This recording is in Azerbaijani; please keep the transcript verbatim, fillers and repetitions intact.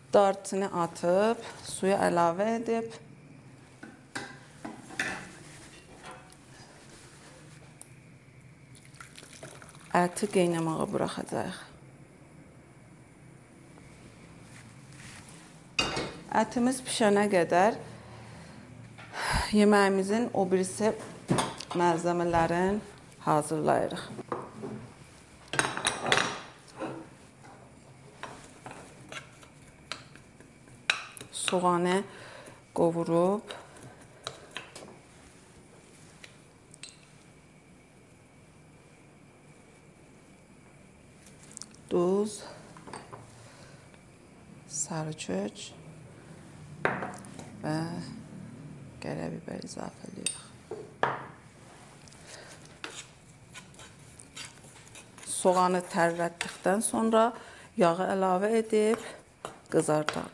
Darçını atıb, suya əlavə edib, əti qaynamağa buraxacağıq. Ətimiz pişənə qədər yeməyimizin o birisi malzemələrini hazırlayırıq. Soğanı qovurub, duz, sarı kök və qərə biber izafə edirik. Soğanı tərlətdikdən sonra yağı əlavə edib qızardaq.